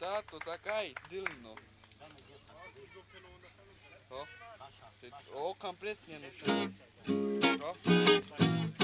Tato, dacă ai, dă-l nu. O, cam presne nu știu.